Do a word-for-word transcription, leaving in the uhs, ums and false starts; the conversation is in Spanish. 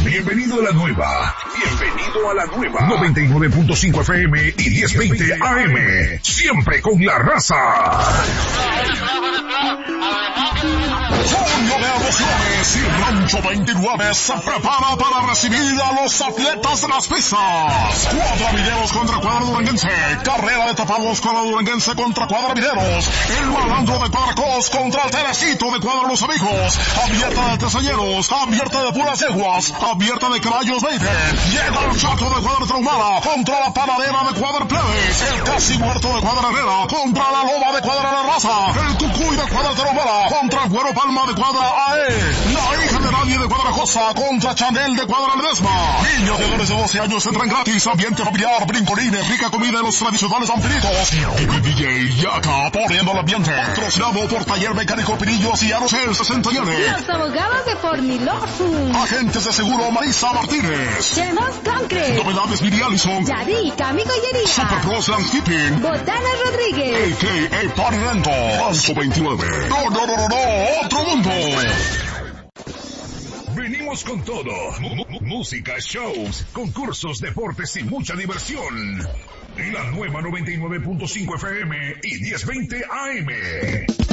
Bienvenido a la nueva. Bienvenido a la nueva. noventa y nueve punto cinco F M y diez veinte A M. Siempre con la raza. Junio de emociones y Rancho veintinueve se prepara para recibir a los atletas de las pistas. Cuadramineros contra Cuadra Duranguense. Carrera de tapados Cuadra Duranguense contra Cuadramineros. El malandro de Cuadracos contra el Telecito de Cuadra Los Amigos. Abierta de Tesañeros. Abierta de Puras Yeguas. Abierta de Caballos veinte. Llega el Chaco de Cuadra Traumada contra la Panadera de Cuadra Plebes. El Casi Muerto de Cuadra Herrera contra la Loba de Cuadra La Raza. El Cucuy de Cuadra Traumada contra el Güero Palma de Cuadra A E. La hija de nadie de Cuadra Costa contra Chanel de Cuadra Ledesma. Niños de menores de doce años entran gratis. Ambiente familiar, brincolines, rica comida en los tradicionales amperitos. D J Yaka poniendo el ambiente. Patrocinado por Taller Mecánico Pinillos y Arosel sesenta y nueve. Los abogados de Fornilosum. Agentes de seguro Marisa Martínez. Chemos Concrete. Novedades Miri Allison. Yari, Cami Joyería. Super Pros Landscaping. Botana Rodríguez. A K A Party Rental. Rancho veintinueve. No, no, no, no, no. Otro mundo. Venimos con todo. M- m- música, shows, concursos, deportes y mucha diversión. La nueva noventa y nueve punto cinco F M y diez veinte A M.